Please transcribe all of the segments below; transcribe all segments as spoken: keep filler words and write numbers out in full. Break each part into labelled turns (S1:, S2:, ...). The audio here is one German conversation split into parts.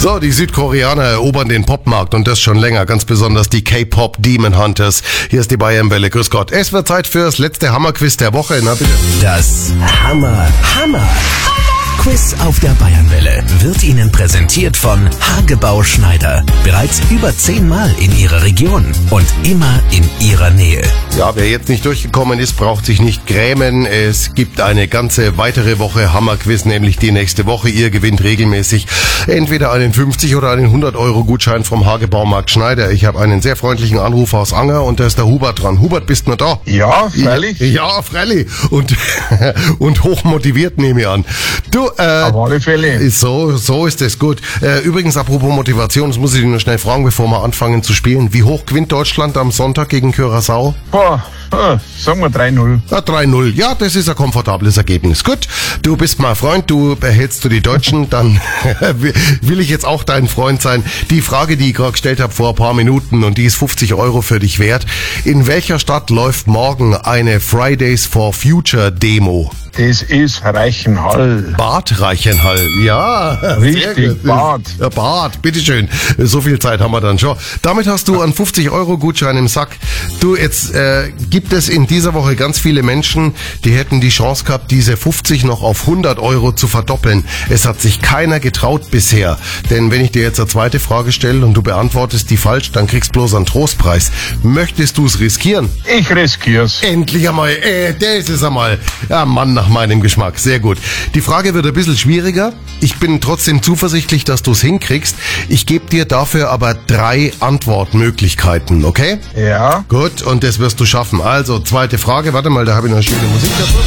S1: So, die Südkoreaner erobern den Popmarkt und das schon länger, ganz besonders die K-Pop Demon Hunters. Hier ist die Bayernwelle, grüß Gott. Es wird Zeit für das letzte Hammerquiz der Woche, na bitte.
S2: Das Hammer, Hammer. Quiz auf der Bayernwelle wird Ihnen präsentiert von Hagebau Schneider. Bereits über zehnmal in Ihrer Region und immer in Ihrer Nähe.
S1: Ja, wer jetzt nicht durchgekommen ist, braucht sich nicht grämen. Es gibt eine ganze weitere Woche Hammerquiz, nämlich die nächste Woche. Ihr gewinnt regelmäßig entweder einen fünfzig oder einen hundert Euro Gutschein vom Hagebaumarkt Schneider. Ich habe einen sehr freundlichen Anruf aus Anger und da ist der Hubert dran. Hubert, bist du noch da?
S3: Ja, freilich.
S1: Ja, freilich. Und, und hochmotiviert nehme ich an. Du, äh,
S3: auf alle Fälle.
S1: So, so ist es gut. Äh, übrigens, apropos Motivation, das muss ich dir nur schnell fragen, bevor wir anfangen zu spielen. Wie hoch gewinnt Deutschland am Sonntag gegen Curaçao?
S3: Boah, äh, sagen wir drei null.
S1: Ja, drei null. Ja, das ist ein komfortables Ergebnis. Gut, du bist mein Freund, du erhältst du die Deutschen, dann will ich jetzt auch dein Freund sein. Die Frage, die ich gerade gestellt habe vor ein paar Minuten und die ist fünfzig Euro für dich wert. In welcher Stadt läuft morgen eine Fridays for Future Demo?
S3: Das ist Reichenhall.
S1: Bad Reichenhall, ja.
S3: Richtig, Bad.
S1: Ja, Bad, bitteschön. So viel Zeit haben wir dann schon. Damit hast du einen fünfzig Euro Gutschein im Sack. Du, jetzt äh, gibt es in dieser Woche ganz viele Menschen, die hätten die Chance gehabt, diese fünfzig noch auf hundert Euro zu verdoppeln. Es hat sich keiner getraut bisher. Denn wenn ich dir jetzt eine zweite Frage stelle und du beantwortest die falsch, dann kriegst bloß einen Trostpreis. Möchtest du es riskieren?
S3: Ich riskier's.
S1: Endlich einmal, äh, das ist einmal. Ja, Mann, nach meinem Geschmack. Sehr gut. Die Frage wird ein bisschen schwieriger. Ich bin trotzdem zuversichtlich, dass du es hinkriegst. Ich gebe dir dafür aber drei Antwortmöglichkeiten, okay?
S3: Ja.
S1: Gut, und das wirst du schaffen. Also, zweite Frage. Warte mal, da habe ich noch schöne Musik dazu.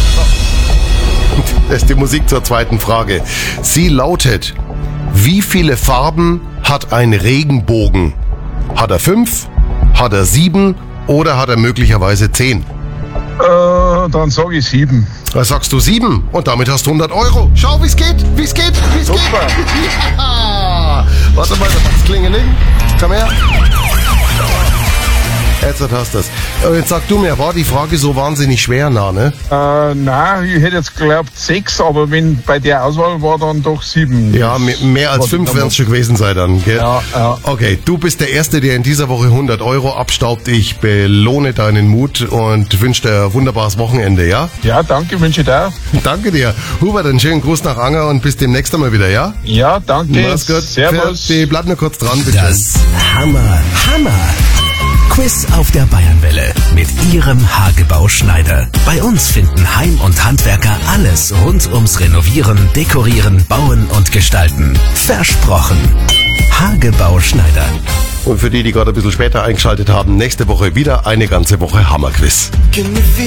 S1: Das ist die Musik zur zweiten Frage. Sie lautet, wie viele Farben hat ein Regenbogen? Hat er fünf? Hat er sieben? Oder hat er möglicherweise zehn?
S3: Äh, dann sage ich sieben.
S1: Da sagst du sieben und damit hast du hundert Euro. Schau, wie's geht, wie's geht, wie's
S3: Super.
S1: geht. Ja. Warte mal, da macht's Klingeling. Komm her. Jetzt hast du es. Jetzt sag du mir, war die Frage so wahnsinnig schwer, na, ne?
S3: Äh, nein, ich hätte jetzt geglaubt sechs, aber wenn bei der Auswahl war dann doch sieben.
S1: Ja, mehr, mehr als fünf werden es schon gewesen sein dann, gell?
S3: Ja, ja.
S1: Okay, du bist der Erste, der in dieser Woche hundert Euro abstaubt. Ich belohne deinen Mut und wünsche dir ein wunderbares Wochenende, ja?
S3: Ja, danke, wünsche ich dir.
S1: Danke dir. Hubert, einen schönen Gruß nach Anger und bis demnächst einmal wieder, ja?
S3: Ja, danke.
S1: Mach's gut.
S3: Servus.
S1: Fertig. Bleib nur kurz dran, bitte.
S2: Das Hammer, Hammer. Quiz auf der Bayernwelle mit Ihrem Hagebau Schneider. Bei uns finden Heim- und Handwerker alles rund ums Renovieren, Dekorieren, Bauen und Gestalten. Versprochen. Hagebau Schneider.
S1: Und für die, die gerade ein bisschen später eingeschaltet haben, nächste Woche wieder eine ganze Woche Hammerquiz.